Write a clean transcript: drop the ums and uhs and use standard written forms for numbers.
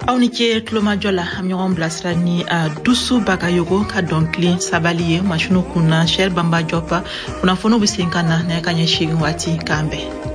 aw ni ce tulomajɔ la an ɲɔgɔn bilasira ni dusu bagayogo ka dɔnkili sabali ye masinu kunna Cher Bamba Diop kunnafoniw bɛ sen ka na n'a ka ɲɛsin waati kan bɛɛ